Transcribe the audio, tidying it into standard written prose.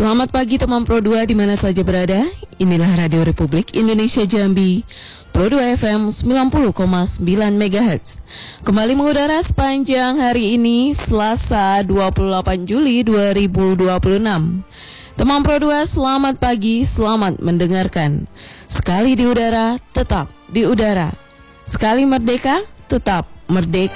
Selamat pagi teman Pro 2 di mana saja berada. Inilah Radio Republik Indonesia Jambi, Pro 2 FM 90,9 MHz. Kembali mengudara sepanjang hari ini, Selasa 28 Juli 2026. Teman Pro 2, selamat pagi, selamat mendengarkan. Sekali di udara, tetap di udara. Sekali merdeka, tetap merdeka.